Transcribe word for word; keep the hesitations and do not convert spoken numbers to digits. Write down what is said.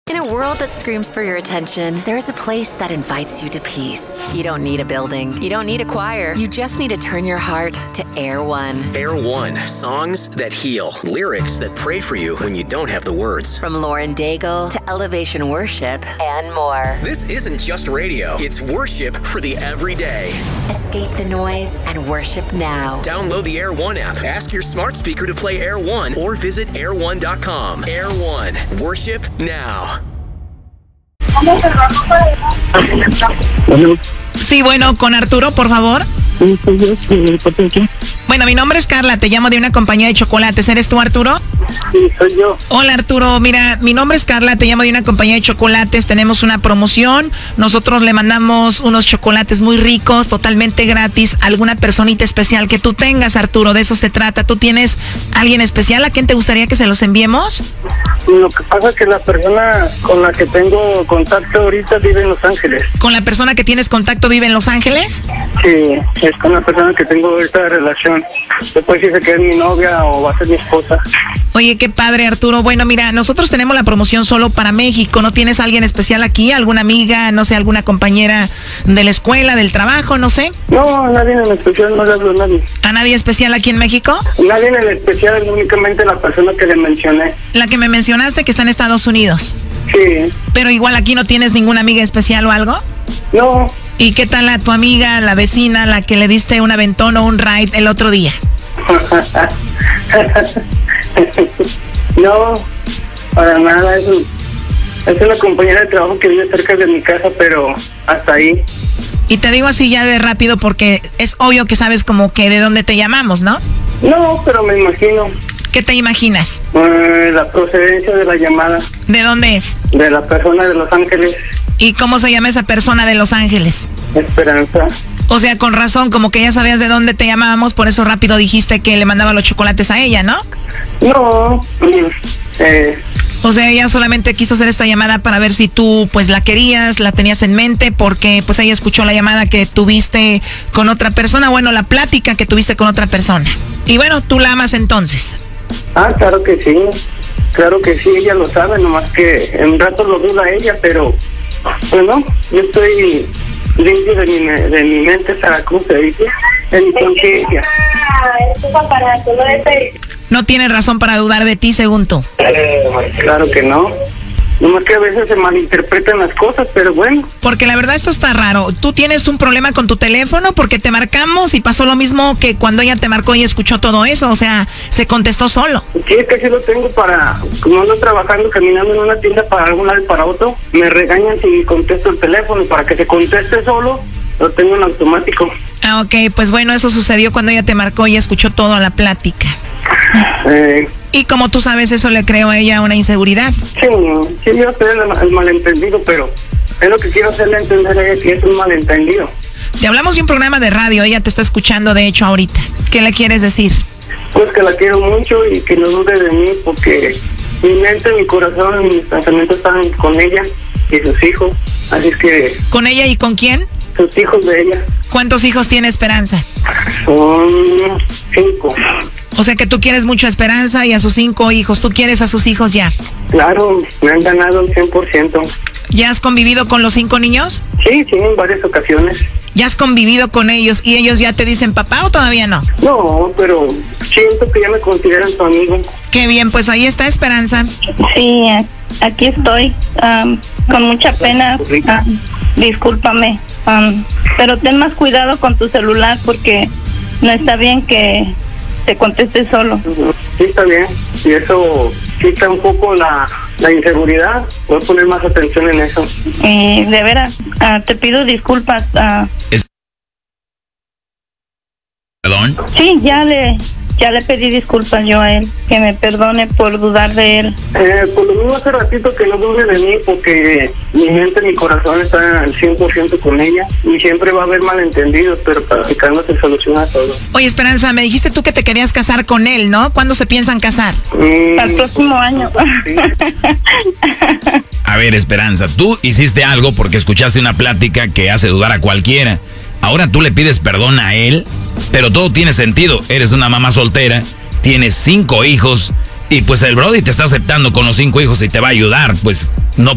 In a world that screams for your attention, there's a place that invites you to peace. You don't need a building. You don't need a choir. You just need to turn your heart to Air One. Air One. Songs that heal. Lyrics that pray for you when you don't have the words. From Lauren Daigle to Elevation Worship and more. This isn't just radio. It's worship for the everyday. Escape the noise and worship now. Download the Air One app. Ask your smart speaker to play Air One or visit air one dot com. Air One. Worship now. Sí, bueno, con Arturo, por favor. Sí, soy yo, sí, ¿por qué? Bueno, mi nombre es Carla, te llamo de una compañía de chocolates. ¿Eres tú, Arturo? Sí, soy yo. Hola, Arturo. Mira, mi nombre es Carla, te llamo de una compañía de chocolates. Tenemos una promoción. Nosotros le mandamos unos chocolates muy ricos, totalmente gratis, a alguna personita especial que tú tengas, Arturo. De eso se trata. ¿Tú tienes alguien especial a quien te gustaría que se los enviemos? Lo que pasa es que la persona con la que tengo contacto ahorita vive en Los Ángeles. ¿Con la persona que tienes contacto vive en Los Ángeles? Sí, es con la persona que tengo ahorita relación. Después dice que es mi novia o va a ser mi esposa. Oye, qué padre, Arturo. Bueno, mira, nosotros tenemos la promoción solo para México. ¿No tienes a alguien especial aquí? ¿Alguna amiga, no sé, alguna compañera de la escuela, del trabajo, no sé? No, nadie en especial, no le hablo a nadie. ¿A nadie especial aquí en México? Nadie en especial, únicamente la persona que le mencioné. La que me mencionaste que está en Estados Unidos. Sí. Pero igual aquí no tienes ninguna amiga especial o algo. No. ¿Y qué tal a tu amiga, la vecina, la que le diste un aventón o un ride el otro día? No, para nada. Es, un, es una compañera de trabajo que vive cerca de mi casa, pero hasta ahí. Y te digo así ya de rápido porque es obvio que sabes como que de dónde te llamamos, ¿no? No, pero me imagino. ¿Qué te imaginas? Uh, la procedencia de la llamada. ¿De dónde es? De la persona de Los Ángeles. ¿Y cómo se llama esa persona de Los Ángeles? Esperanza. O sea, con razón, como que ya sabías de dónde te llamábamos, por eso rápido dijiste que le mandaba los chocolates a ella, ¿no? No, eh... O sea, ella solamente quiso hacer esta llamada para ver si tú, pues, la querías, la tenías en mente, porque, pues, ella escuchó la llamada que tuviste con otra persona, bueno, la plática que tuviste con otra persona. Y bueno, tú la amas entonces. Ah, claro que sí, claro que sí, ella lo sabe, nomás que en un rato lo duda ella, pero, bueno, yo estoy limpio de mi, de mi mente, para cruz, se dice, de mi conciencia. No tienes razón para dudar de ti, según tú. Eh, claro que no. Nomás que a veces se malinterpretan las cosas, pero bueno. Porque la verdad esto está raro. Tú tienes un problema con tu teléfono porque te marcamos y pasó lo mismo que cuando ella te marcó y escuchó todo eso. O sea, se contestó solo. Sí, es que sí lo tengo para... Como ando trabajando, caminando en una tienda para un lado y para otro, me regañan si contesto el teléfono. Para que se conteste solo, lo tengo en automático. Ah, ok. Pues bueno, eso sucedió cuando ella te marcó y escuchó toda la plática. Eh... Y como tú sabes, eso le creó a ella una inseguridad. Sí, sí, yo sé el, el malentendido, pero es lo que quiero hacerle entender a ella, que es un malentendido. Te hablamos de un programa de radio, ella te está escuchando, de hecho, ahorita. ¿Qué le quieres decir? Pues que la quiero mucho y que no dude de mí, porque mi mente, mi corazón y mis pensamientos están con ella y sus hijos. Así es que... ¿Con ella y con quién? Sus hijos de ella. ¿Cuántos hijos tiene Esperanza? Son cinco. O sea que tú quieres mucho a Esperanza y a sus cinco hijos. ¿Tú quieres a sus hijos ya? Claro, me han ganado el cien por ciento. ¿Ya has convivido con los cinco niños? Sí, sí, en varias ocasiones. ¿Ya has convivido con ellos y ellos ya te dicen papá o todavía no? No, pero siento que ya me consideran su amigo. Qué bien, pues ahí está Esperanza. Sí, aquí estoy, um, con mucha pena. Um, discúlpame, um, pero ten más cuidado con tu celular porque no está bien que te conteste solo. Sí, está bien. Y eso quita un poco la, la inseguridad. Voy a poner más atención en eso. Y de veras, uh, te pido disculpas. Uh, es... ¿Perdón? Sí, ya le... Ya le pedí disculpas yo a él, que me perdone por dudar de él. Eh, por lo mismo hace ratito que no dude de mí, porque mi mente, mi corazón está al cien por ciento con ella, y siempre va a haber malentendidos, pero practicando se soluciona todo. Oye, Esperanza, me dijiste tú que te querías casar con él, ¿no? ¿Cuándo se piensan casar? Mm, Al próximo año. Sí. A ver, Esperanza, tú hiciste algo porque escuchaste una plática que hace dudar a cualquiera. Ahora tú le pides perdón a él, pero todo tiene sentido. Eres una mamá soltera, tienes cinco hijos y pues el Brody te está aceptando con los cinco hijos y te va a ayudar. Pues no